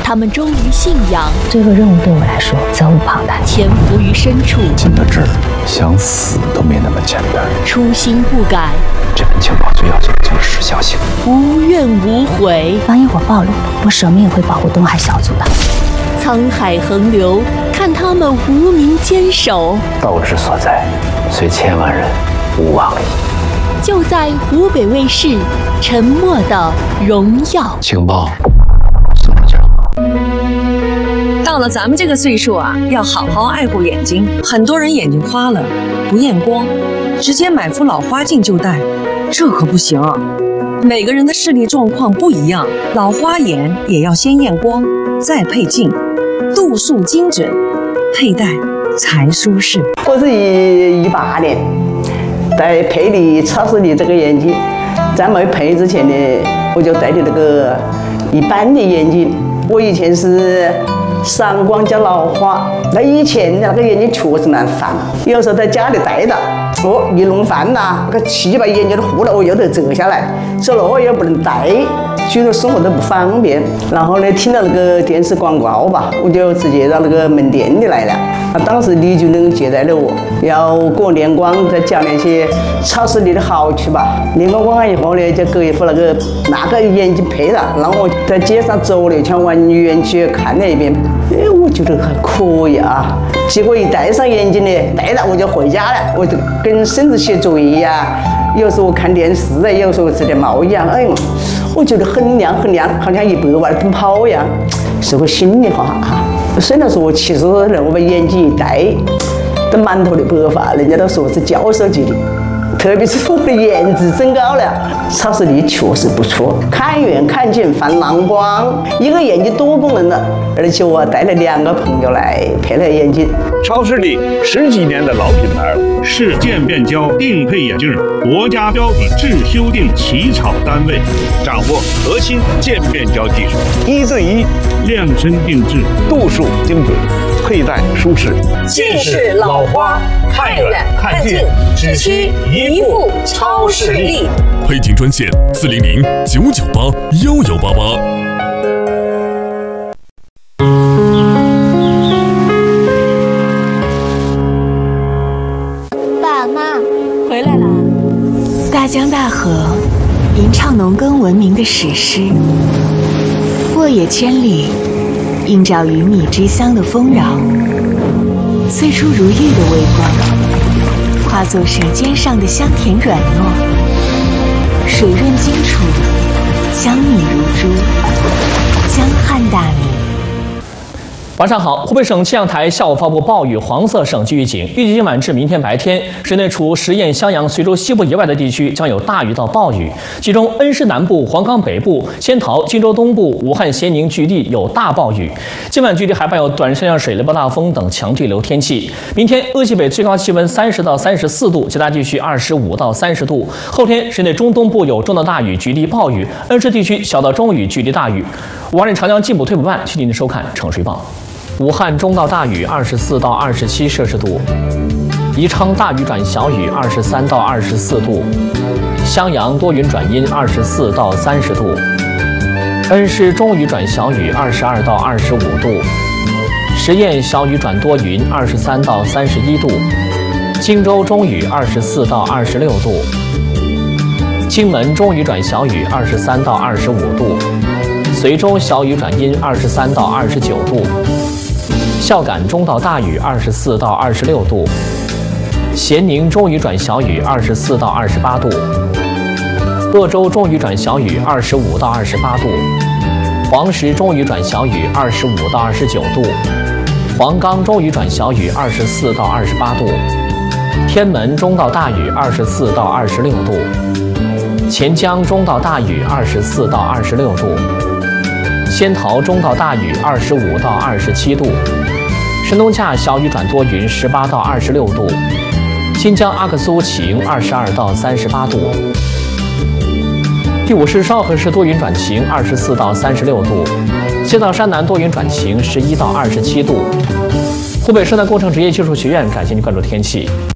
他们忠于信仰， 这个任务对我来说责无旁贷， 潜伏于深处， 进到这儿，想死都没那么简单。 初心不改， 这份情报最要紧的就是时效性， 无怨无悔。 万一我暴露了，我舍命也会保护东海小组的。 沧海横流，看他们无名坚守。 道之所在，虽千万人，吾往矣。 就在湖北卫视《沉默的荣耀》。 情报送到家了。 到了咱们这个岁数啊，要好好爱护眼睛。很多人眼睛花了，不验光，直接买副老花镜就戴，这可不行。每个人的视力状况不一样，老花眼也要先验光，再配镜，度数精准，佩戴才舒适。 我是18年戴佩丽超视力这个眼镜，在没配之前呢，我就戴的那个一般的眼镜。我以前是散光加老花，那以前那个眼睛确实蛮烦，有时候在家里戴着，一弄饭呐，那个气把眼睛都糊了，我又得折下来，所以我也不能戴，许多生活都不方便。然后呢，听到那个电视广告吧，我就直接到那个门店里来了。当时李主任接待了我，要给我验光，再讲那些超视力的好处吧。验完光以后呢，就给一副那个眼镜配了，然后我在街上走了一圈，往园区看了一遍，我觉得还可以啊。结果一戴上眼镜呢，戴了我就回家了，我就跟孙子写作业呀，有时候看电视啊，有时候吃点猫一样，我觉得很亮很亮，好像100万奔跑一样，是个心里话啊。虽然说我70多人，我把眼镜一戴，都满头的白发，人家都说是教授级的。特别是我的颜值增高了，超视力确实不错，看远看近放蓝光，一个眼睛多功能的，而且我带了2个朋友来配了眼镜。 超视力10几年的老品牌了，是渐变焦定配眼镜国家标准制修订起草单位，掌握核心渐变焦技术，1对1量身定制，度数精准，佩戴舒适。 近视老花，看远看近，只需一副超视力。 配镜专线400-998-1188。 爸妈回来了。大江大河，吟唱农耕文明的史诗；沃野千里，映照鱼米之乡的丰饶。最初如玉的微光，化作舌尖上的香甜软糯，水润清楚，江米如珠，江汉大米。 晚上好，湖北省气象台下午发布暴雨黄色省级预警，预计今晚至明天白天，市内除十堰、襄阳、随州西部以外的地区将有大雨到暴雨，其中恩施南部、黄冈北部、仙桃、荆州东部、武汉咸宁局地有大暴雨。今晚局地还伴有短时间水、雷暴大风等强对流天气。明天鄂西北最高气温30到34度，其他地区25到30度。后天市内中东部有中到大雨，局地暴雨；恩施地区小到中雨，局地大雨。武汉市长江进补退补办，请您收看城市预报。武汉中到大雨24到27摄氏度，宜昌大雨转小雨23到24度，襄阳多云转阴24到30度，恩施中雨转小雨22到25度，十堰小雨转多云23到31度，荆州中雨24到26度，荆门中雨转小雨23到25度，随州小雨转阴23到29度。孝感中到大雨24到26度，咸宁中雨转小雨24到28度，鄂州中雨转小雨25到28度，黄石中雨转小雨25到29度，黄冈中雨转小雨24到28度，天门中到大雨24到26度，钱江中到大雨24到26度，仙桃中到大雨25到27度，神农架小雨转多云18到26度，新疆阿克苏晴22到38度，第五市双河市多云转晴24到36度，西藏山南多云转晴11到27度。湖北生态工程职业技术学院感谢您关注天气。